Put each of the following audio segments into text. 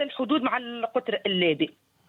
حتى الحدود مع القطر الليبي.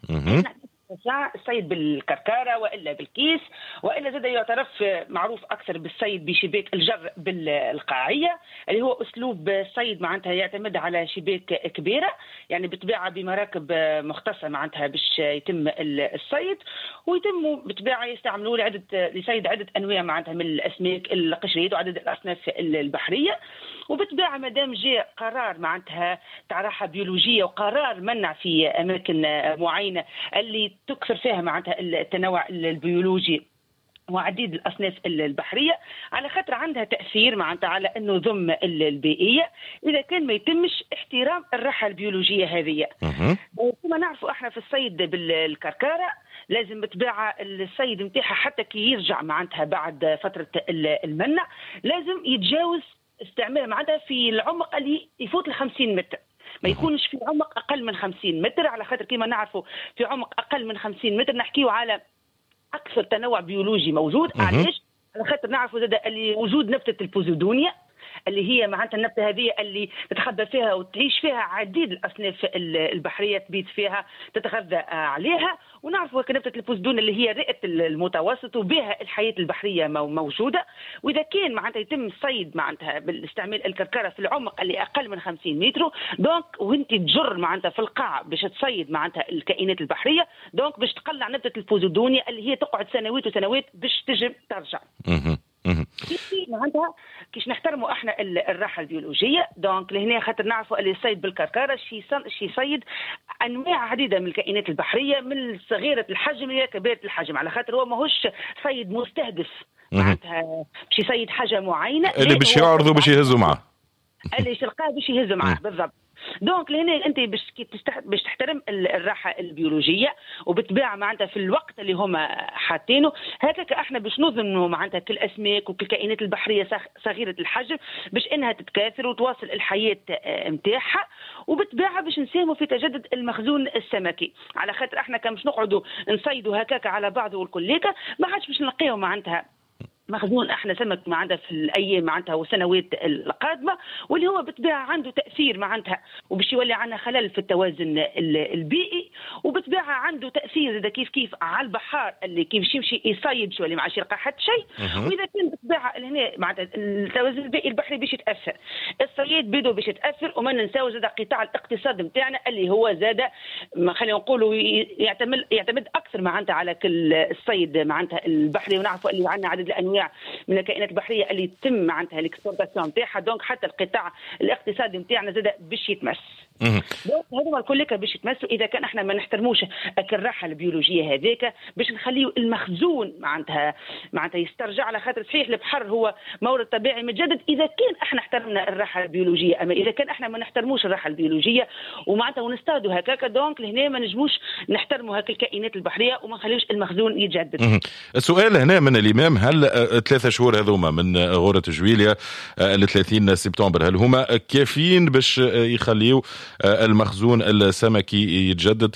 الصيد بالكركارة وإلا بالكيس، وإلا زاد يعترف معروف أكثر بالصيد بشباك الجر بالقاعية، اللي هو أسلوب الصيد معناتها يعتمد على شباك كبيرة، يعني بطبيعة بمراكب مختصة معناتها باش يتم الصيد، ويتم بطبيعة يستعملوه لصيد عدة أنواع معناتها من الأسماك القشرية وعدد الأصناف البحرية. وبطبيعة ما دام جاء قرار معناتها تاع راحة بيولوجية وقرار منع في أماكن معينة اللي تكثر فيها معناتها التنوع البيولوجي وعديد الأصناف البحرية، على خاطر عندها تأثير معناتها على النظم البيئية إذا كان ما يتمش احترام الراحة البيولوجية هذه. كما نعرفوا احنا في الصيد بالكركارة لازم بطبيعة الصيد نتاعها حتى كي يرجع معناتها بعد فترة المنع لازم يتجاوز استعمالها معناتها في العمق اللي يفوت 50 متر، ما يكونش في عمق أقل من 50 متر، على خاطر كما نعرفوا في عمق أقل من 50 متر نحكيه على أكثر تنوع بيولوجي موجود. علاش؟ على خاطر نعرفوا زاد اللي وجود نبتة البوزودونيا اللي هي معناتها النبتة هذه اللي تتخبى فيها وتعيش فيها عديد الأصناف البحرية تبيت فيها تتغذى عليها، ونعرفوا نبتة البوزدون اللي هي رئة المتوسط وبها الحياة البحرية موجودة. وإذا كان معناتها يتم الصيد معناتها بالاستعمال الكركرة في العمق اللي أقل من 50 متر، دونك وانت تجر معناتها في القاع باش تصيد معناتها الكائنات البحرية، دونك باش تقلع نبتة البوزودونيا اللي هي تقعد سنوات وسنوات باش تجي ترجع. معناتها كيش نحترموا احنا الراحه البيولوجيه، دونك لهنا خاطر نعرفوا اللي الصيد بالكركاره شي يصيد انواع عديده من الكائنات البحريه من صغيره الحجم الى كبيره الحجم، على خاطر هو ماهوش صيد مستهدف معناتها باش يصيد حاجه معينه اللي باش يعرضوا باش يهزوا معاه، اللي يلقاه باش يهزوا معاه بالضبط. دونك لهنا انت باش تحترم الراحه البيولوجيه وبالطبيعه معناتها في الوقت اللي هما حاطينه هكاك احنا باش نضمنوا معناتها كل اسماك وكل كائنات البحريه صغيره الحجم باش انها تتكاثر وتواصل الحياه نتاعها، وبالطبيعه باش نساهموا في تجدد المخزون السمكي، على خاطر احنا كان باش نقعدوا نصيدوا هكاك على بعض والكليكه ما عادش باش نلقيو معناتها مخزون احنا سمك معناتها في الايام معناتها والسنوات القادمه، واللي هو بالطبيعه عنده تاثير معناتها وباش يولي عندنا خلل في التوازن البيئي، وبالطبيعه عنده تاثير اذا كيف على البحار اللي كيف يمشي يصيد شو اللي ما عادش يلقى حتى شيء. واذا كان بالطبيعه هنا معناتها التوازن البيئي البحري باش يتاثر، الصيد بيدو باش يتاثر، وما ننساوش زاد قطاع الاقتصاد نتاعنا اللي هو زاد ما خلينا نقولوا يعتمد اكثر معناتها على كل الصيد معناتها البحري، ونعرفوا اللي عندنا عدد الانواع من الكائنات البحريه اللي تم معناتها الاكسبورتاسيون نتاعها، دونك حتى القطاع الاقتصادي نتاعنا زاد باش يتمس. دونك هذوما الكل باش يتمسوا اذا كان احنا ما نحترموش الراحه البيولوجيه هذيك باش نخليو المخزون معناتها يسترجع، على خاطر صحيح البحر هو مورد طبيعي متجدد اذا كان احنا احترمنا الراحه البيولوجيه، اما اذا كان احنا ما نحترموش الراحه البيولوجيه ومعناتها ونستادوا هكاك، دونك لهنا ما نجموش نحترموا هاك الكائنات البحريه وما نخليوش المخزون يتجدد. السؤال هنا من الامام، هل 3 شهور هذوما من غورة جويليا ل 30 سبتمبر هل هما كافيين باش يخليوا المخزون السمكي يتجدد؟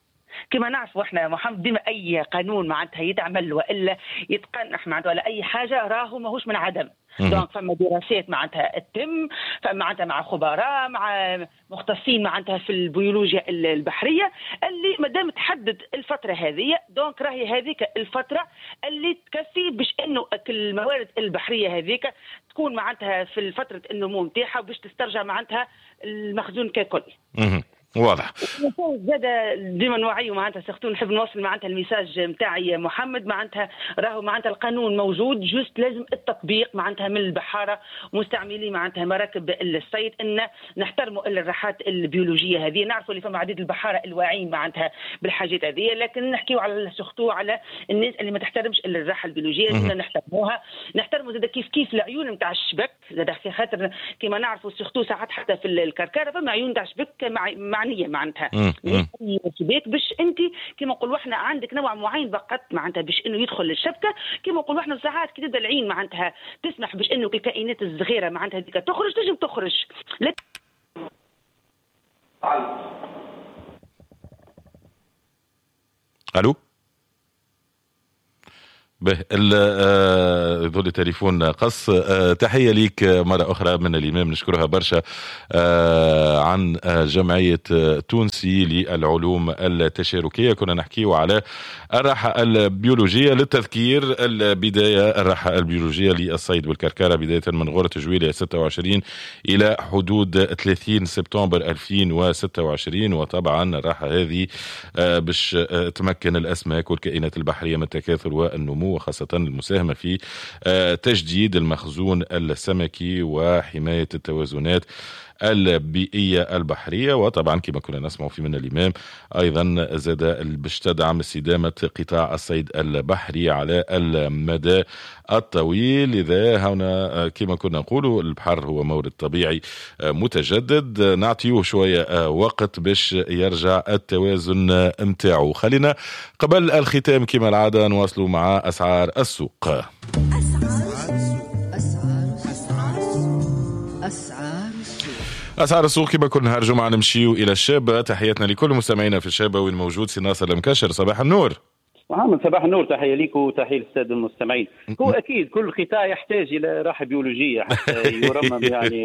كما نعرفوا احنا محمد ديما اي قانون معناتها يتعمل والا يتقنح معناتها ولا اي حاجه راهو ماهوش من عدم. دونك فما دراسات معناتها تتم، فما معناتها مع خبراء مع مختصين معناتها في البيولوجيا البحريه اللي مادام تحدد الفتره هذه، دونك راهي هذيك الفتره اللي تكفي باش انه الموارد البحريه هذيك تكون معناتها في فتره النمو نتاعها باش تسترجع معناتها المخزون ككل. واضح. زاد ديما نوعيو معناتها سختو نحب نوصل معناتها الميساج نتاعي محمد، معناتها راهو معناتها القانون موجود، جوست لازم التطبيق معناتها من البحاره ومستعملي معناتها مراكب الصيد ان نحترموا الراحات البيولوجيه هذه. نعرفوا اللي فما عديد البحاره الواعيين معناتها بالحاجات هذه، لكن نحكيو على سختو على الناس اللي ما تحترمش الراحه البيولوجيه، لازم نحترموها، نحترموا زاد كيف العيون نتاع الشبك زاد خاطر كما نعرفوا سختو ساعات حتى في الكركاره فما عيون نتاع الشبك معنيه معناتها شباك باش انت كما نقولوا احنا عندك نوع معين فقط معناتها باش انه يدخل للشبكه، كما نقولوا احنا ساعات كي تبدا العين معناتها تسمح باش انه الكائنات الصغيره معناتها هذيك تخرج تنجم تخرج. الو به ذول تليفون قص. تحية ليك مرة أخرى من الإمام، نشكرها برشا عن جمعية تونسي للعلوم التشاركية. كنا نحكيه على الراحة البيولوجية. للتذكير البداية الراحة البيولوجية للصيد والكركارة بداية من غورة جويلية 26 إلى حدود 30 سبتمبر 2026. وطبعا الراحة هذه باش تمكن الأسماك والكائنات البحرية من التكاثر والنمو، وخاصة المساهمة في تجديد المخزون السمكي وحماية التوازنات البيئية البحرية. وطبعا كما كنا نسمع في من الإمام أيضا زاد باش تدعم استدامة قطاع الصيد البحري على المدى الطويل. لذا هنا كما كنا نقولوا البحر هو مورد طبيعي متجدد، نعطيه شوية وقت باش يرجع التوازن متاعه. خلينا قبل الختام كما العادة نواصلوا مع أسعار السوق. أسعار السوق كما كل نهار جمعة نمشيو إلى الشابة. تحياتنا لكل مستمعينا في الشابة وين موجود سي ناصر المكشر. صباح النور. محمد صباح النور، تحية ليك وتحية للسادة المستمعين. هو أكيد كل قطاع يحتاج إلى راحة بيولوجية حتى يرمم يعني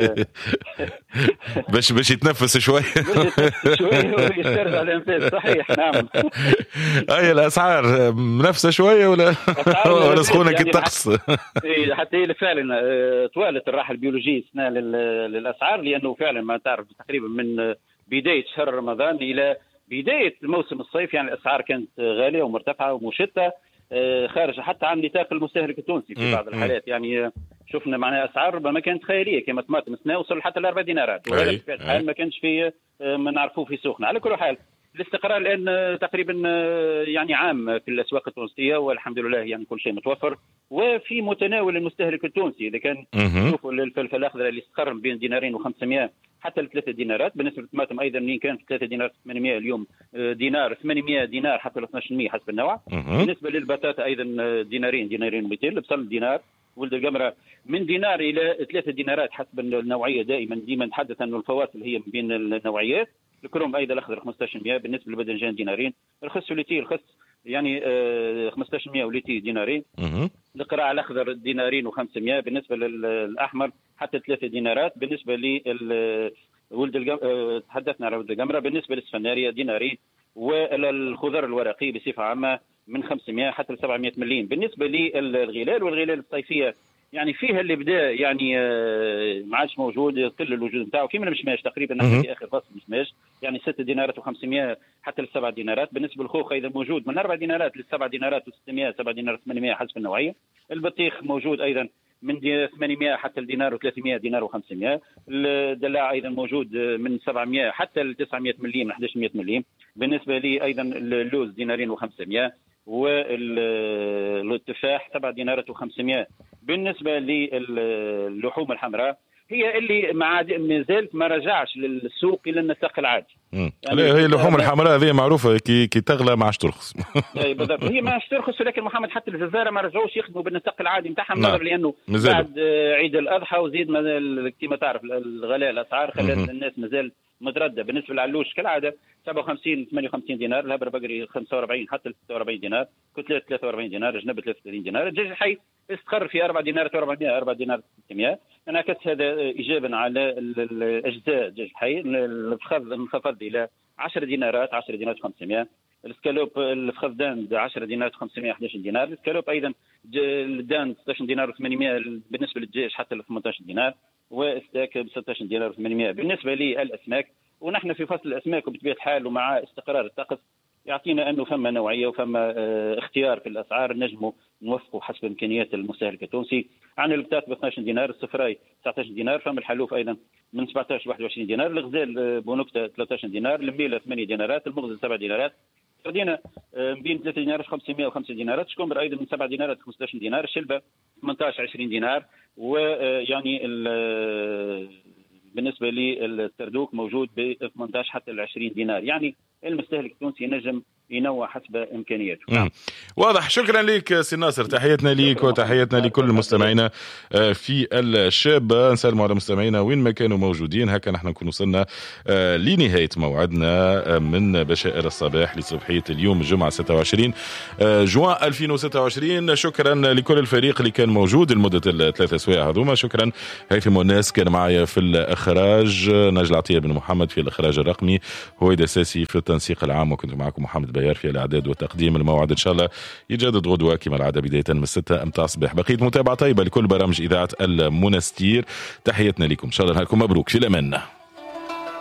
باش يتنفس شوي شوي ويسترجع الأنفاس. صحيح نعم. أي الأسعار منافسة شوية ولا سخونة كالطقس؟ حتى هي فعلا طوالت الراحة البيولوجية سنة للأسعار، لأنه فعلا ما تعرف تقريبا من بداية شهر رمضان إلى بداية موسم الصيف يعني الأسعار كانت غالية ومرتفعة ومشتة خارج حتى عن نطاق المستهلك التونسي في بعض الحالات. يعني شفنا معناها أسعار ربما كانت خيالية كما طماطم السنة وصل حتى ل4 دينارات، وهذا في الحال ما كانش في ما نعرفوه في سوقنا. على كل حال الاستقرار الآن تقريبا يعني عام في الأسواق التونسية والحمد لله، يعني كل شيء متوفر وفي متناول المستهلك التونسي. إذا كان نشوفوا الفلفل الأخضر اللي استقر بين دينارين و500 حتى ل3 دينارات. بالنسبه للطماطم ايضا منين كان في 3 دينار 800 اليوم دينار 800 دينار حتى ل 12% حسب النوع. بالنسبه للبطاطا ايضا دينارين و200. البصل دينار، ولد القمره من دينار الى 3 دينارات حسب النوعيه. دائما نتحدث انه الفواصل هي بين النوعيات. الكروم ايضا الاخضر 15%. بالنسبه للباذنجان دينارين. الخس وليتي الخس يعني 15% وليتي دينارين. القراع الاخضر دينارين و500. بالنسبه للاحمر حتى 3 دينارات. بالنسبه لل تحدثنا على ولد القمره. بالنسبه للسفناريه دينارين. والخضر الورقي بصفه عامه من 500 حتى ل 700 مليم. بالنسبه للغلال والغلال الصيفيه يعني فيها اللي بدا يعني ما عادش موجود، قل الوجود نتاعو كيما المشماش تقريبا نحن في اخر فصل مشماش يعني 6 دينارات و500 حتى ل 7 دينارات. بالنسبه للخوخ ايضا موجود من 4 دينارات ل 7 دينارات و600 7 دينارات 800 حسب النوعيه. البطيخ موجود ايضا من 800 حتى الدينار و300 دينار و500. الدلاع ايضا موجود من 700 حتى ل 900 مليم 1100 مليم. بالنسبه لي ايضا اللوز دينارين و500 والتفاح 7 دينارات و500. بالنسبه للحوم الحمراء هي اللي ما زالت ما رجعش للسوق الى النسق العادي. يعني هي اللحوم الحمراء هذه معروفه كي تغلى ما عادش ترخص. بالضبط هي ما عادش ترخص، ولكن محمد حتى الجزائر ما رجعوش يخدموا بالنسق العادي نتاعهم نظرا لانه بعد عيد الاضحى وزيد كما تعرف الغلاء الاسعار خلت الناس مازال متردة. بالنسبه للعلوش كالعاده 57 58 دينار. الهبر بقري 45 حتى 46 دينار. كتلة 43 دينار. جنب 33 دينار. الدجاج الحي استقر في 4 دينار 400 4 دينار 600. انعكس هذا ايجابا على الاجزاء الدجاج الحي. الفخذ انخفض الى 10 دينارات 10 دينارات 500. السكالوب الفخذدان 10 دينارات 500 11 دينار. السكالوب ايضا الدان 16 دينار و800 بالنسبه للدجاج حتى ل 18 دينار. واستاك ب 16 دينار و800. بالنسبه للاسماك ونحن في فصل الاسماك وبطبيعه الحال ومع استقرار الطقس يعطينا انه فما نوعيه وفما اختيار في الاسعار نجموا نوفقوا حسب امكانيات المستهلك التونسي. عن البطاط ب 12 دينار. الصفراي 19 دينار. فما الحلوف ايضا من 17 ل 21 دينار. الغزال بونكته 13 دينار. الميله 8 دينارات. المغزل 7 دينارات. سردينه بين 3 دينارات 500 و5 دينارات. شكمبر ايضا من 7 دينارات 15 دينار. الشلبه 18 20 دينار. ويعني بالنسبه للسردوك موجود ب 18 حتى ل 20 دينار. يعني المستهلك التونسي نجم ينوع حسب امكانياته. واضح. شكرا لك سي ناصر، تحياتنا ليك وتحياتنا لكل مستمعينا في الشابة. نسلموا على مستمعينا وين ما كانوا موجودين. هكا نحن نكون وصلنا لنهاية موعدنا من بشائر الصباح لصبحية اليوم الجمعة 26 جوان 2026. شكرا لكل الفريق اللي كان موجود لمدة الثلاثة سوايع هذوما. شكرا هيثم الناس كان معايا في الإخراج، نجل عطية بن محمد في الإخراج الرقمي، هويدا ساسي في التنسيق العام، وكنت معكم محمد بيار في الإعداد والتقديم. الموعد إن شاء الله يجدد غدوة كما العادة بداية من 6 متاع الصباح. بقية متابعة طيبة لكل برامج إذاعة المنستير. تحياتنا لكم، إن شاء الله نهاركم مبروك، في الأمان.